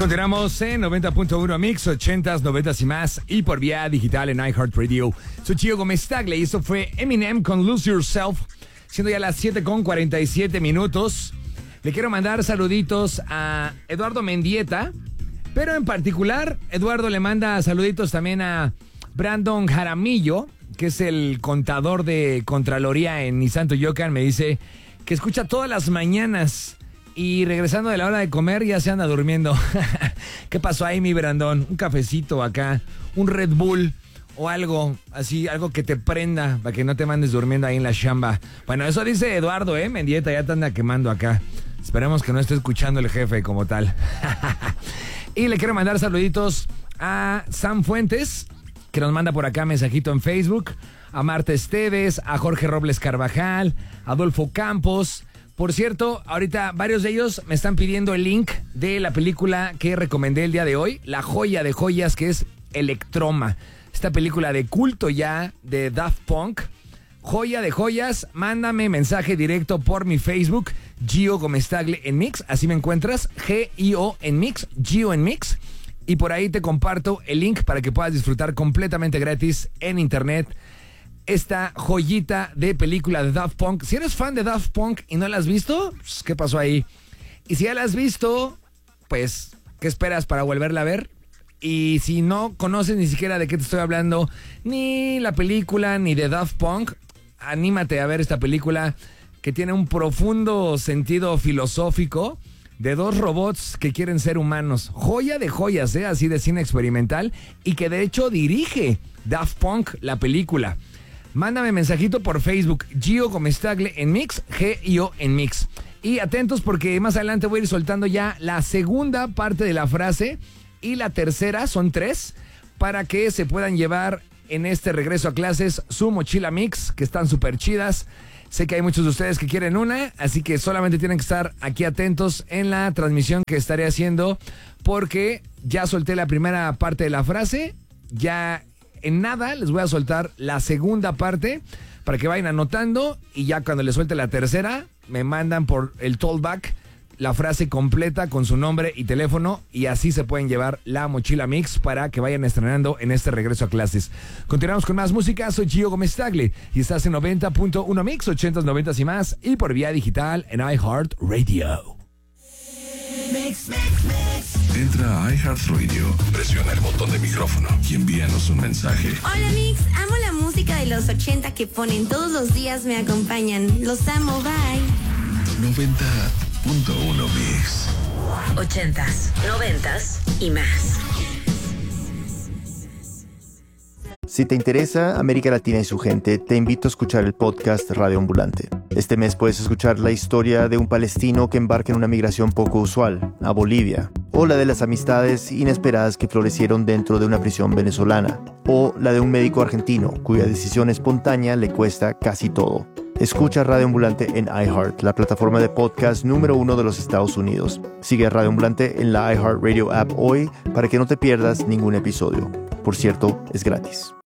Continuamos en 90.1 Mix, 80s, 90s y más, y por vía digital en iHeartRadio. Soy Gio Gómez Tagle y eso fue Eminem con Lose Yourself, siendo ya las 7:47. Le quiero mandar saluditos a Eduardo Mendieta, pero en particular, Eduardo le manda saluditos también a Brandon Jaramillo, que es el contador de Contraloría en Nissan Toyocan. Me dice que escucha todas las mañanas y regresando de la hora de comer ya se anda durmiendo. ¿Qué pasó ahí, mi Brandon? Un cafecito acá, un Red Bull o algo así, algo que te prenda para que no te mandes durmiendo ahí en la chamba. Bueno, eso dice Eduardo, Mendieta, ya te anda quemando acá. Esperemos que no esté escuchando el jefe como tal. Y le quiero mandar saluditos a Sam Fuentes, que nos manda por acá mensajito en Facebook, a Marta Esteves, a Jorge Robles Carvajal, a Adolfo Campos. Por cierto, ahorita varios de ellos me están pidiendo el link de la película que recomendé el día de hoy, la joya de joyas que es Electroma. Esta película de culto ya de Daft Punk. Joya de joyas, mándame mensaje directo por mi Facebook, Gio Gómez Tagle en Mix, así me encuentras, G-I-O en Mix, Gio en Mix, y por ahí te comparto el link para que puedas disfrutar completamente gratis en internet esta joyita de película de Daft Punk. Si eres fan de Daft Punk y no la has visto, pues, ¿qué pasó ahí? Y si ya la has visto, pues, ¿qué esperas para volverla a ver? Y si no conoces ni siquiera de qué te estoy hablando, ni la película, ni de Daft Punk, anímate a ver esta película que tiene un profundo sentido filosófico de dos robots que quieren ser humanos. Joya de joyas, así de cine experimental, y que de hecho dirige Daft Punk la película. Mándame mensajito por Facebook, Gio Gómez Tagle en Mix, G-I-O en Mix. Y atentos porque más adelante voy a ir soltando ya la segunda parte de la frase y la tercera, son 3, para que se puedan llevar en este regreso a clases su mochila Mix, que están súper chidas. Sé que hay muchos de ustedes que quieren una, así que solamente tienen que estar aquí atentos en la transmisión que estaré haciendo, porque ya solté la primera parte de la frase, ya en nada les voy a soltar la segunda parte para que vayan anotando, y ya cuando les suelte la tercera me mandan por el tollback la frase completa con su nombre y teléfono, y así se pueden llevar la mochila Mix para que vayan estrenando en este regreso a clases. Continuamos con más música. Soy Gio Gómez Tagle y estás en 90.1 Mix, 80s, 90s y más, y por vía digital en iHeartRadio. Mix. Entra a iHeartRadio, presiona el botón de micrófono y envíanos un mensaje. Hola Mix, amo la música de los 80 que ponen todos los días, me acompañan. Los amo, bye. 90.1 Mix. 80s, 90s y más. Si te interesa América Latina y su gente, te invito a escuchar el podcast Radio Ambulante. Este mes puedes escuchar la historia de un palestino que embarca en una migración poco usual, a Bolivia, o la de las amistades inesperadas que florecieron dentro de una prisión venezolana, o la de un médico argentino cuya decisión espontánea le cuesta casi todo. Escucha Radio Ambulante en iHeart, la plataforma de podcast número 1 de los Estados Unidos. Sigue a Radio Ambulante en la iHeartRadio app hoy para que no te pierdas ningún episodio. Por cierto, es gratis.